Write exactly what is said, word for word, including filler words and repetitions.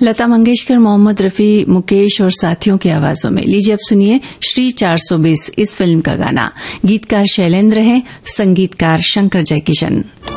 लता मंगेशकर, मोहम्मद रफी, मुकेश और साथियों की आवाजों में। लीजिए अब सुनिए श्री चार सौ बीस इस फिल्म का गाना। गीतकार शैलेंद्र हैं, संगीतकार शंकर जयकिशन।